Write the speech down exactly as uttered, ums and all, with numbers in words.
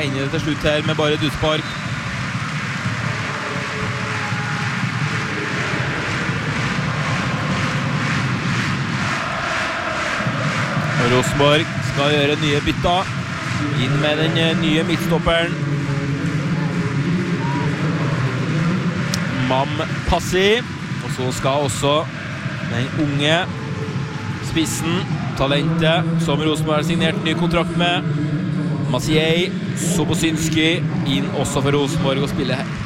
ender det til slutt her med bare et utspark. Rosenborg skal gjøre nye bytter. Inn med den nye midtstopperen. Mam Passi. Og så skal også den unge spissen, talentet, som Rosenborg har signert ny kontrakt med, Maciej Sobocinski, inn også for Rosenborg og spille her.